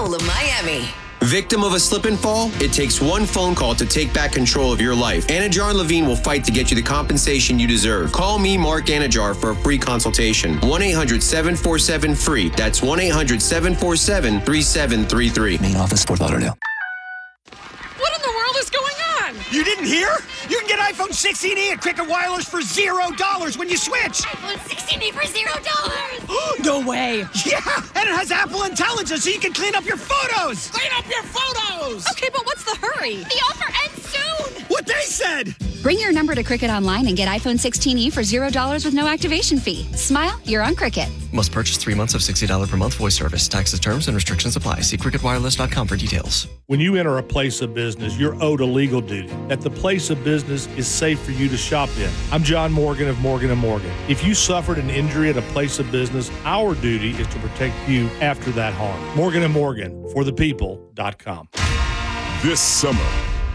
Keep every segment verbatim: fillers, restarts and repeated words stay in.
Lola Miami. Victim of a slip and fall? It takes one phone call to take back control of your life. Anajar Levine will fight to get you the compensation you deserve. Call me, Mark Anajar, for a free consultation. one eight hundred seven four seven free. That's one eight hundred seven four seven three seven three three. Main office, Fort Lauderdale. What in the world is going on? You didn't hear? You can get iPhone sixteen e at Cricket Wireless for zero dollars when you switch. iPhone sixteen e for zero dollars. No way. Yeah, and it has Apple Intelligence so you can clean up your photos. Clean up your photos. Okay, but what's the hurry? The offer ends soon. What they said. Bring your number to Cricket Online and get iPhone sixteen e for zero dollars with no activation fee. Smile, you're on Cricket. Must purchase three months of sixty dollars per month voice service. Taxes, terms, and restrictions apply. See cricket wireless dot com for details. When you enter a place of business, you're owed a legal duty that the place of business is safe for you to shop in. I'm John Morgan of Morgan and Morgan. If you suffered an injury at a place of business, our duty is to protect you after that harm. Morgan and Morgan, for the people dot com. This summer,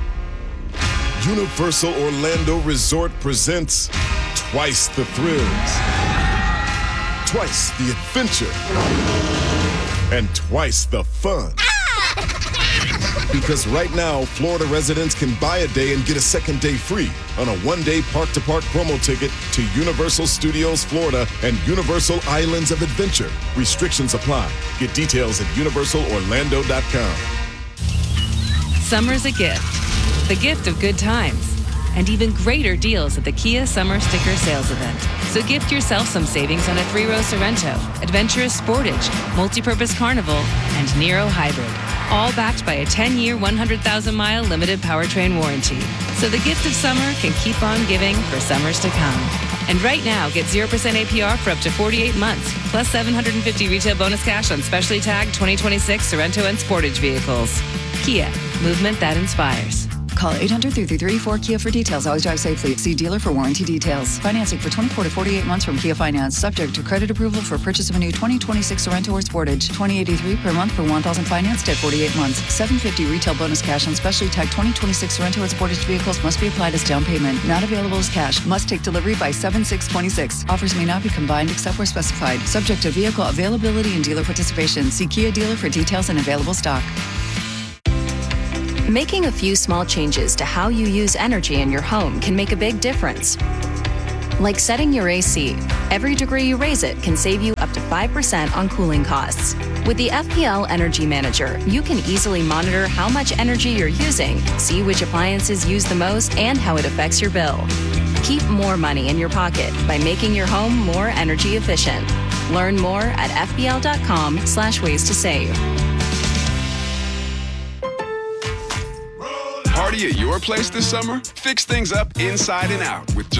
Universal Orlando Resort presents twice the thrills, twice the adventure, and twice the fun. Because right now, Florida residents can buy a day and get a second day free on a one-day park-to-park promo ticket to Universal Studios Florida and Universal Islands of Adventure. Restrictions apply. Get details at universal orlando dot com. Summer's a gift. The gift of good times. And even greater deals at the Kia Summer Sticker Sales Event. So gift yourself some savings on a three-row Sorrento, Adventurous Sportage, Multi-Purpose Carnival, and Nero Hybrid. All backed by a ten-year, one hundred thousand mile limited powertrain warranty. So the gift of summer can keep on giving for summers to come. And right now, get zero percent A P R for up to forty-eight months, plus seven hundred fifty retail bonus cash on specially tagged twenty twenty-six Sorrento and Sportage vehicles. Kia, movement that inspires. Call eight hundred, three three three, four Kia for details. Always drive safely. See dealer for warranty details. Financing for twenty-four to forty-eight months from Kia Finance. Subject to credit approval for purchase of a new twenty twenty-six Sorrento or Sportage. twenty eighty-three per month for one thousand financed at forty-eight months. seven hundred fifty retail bonus cash on specially tagged twenty twenty-six Sorrento and Sportage vehicles must be applied as down payment. Not available as cash. Must take delivery by seven six twenty-six. Offers may not be combined except where specified. Subject to vehicle availability and dealer participation. See Kia dealer for details and available stock. Making a few small changes to how you use energy in your home can make a big difference. Like setting your A C. Every degree you raise it can save you up to five percent on cooling costs. With the F P L Energy Manager, you can easily monitor how much energy you're using, see which appliances use the most, and how it affects your bill. Keep more money in your pocket by making your home more energy efficient. Learn more at f b l dot com slash ways to save. Party at your place this summer? Fix things up inside and out with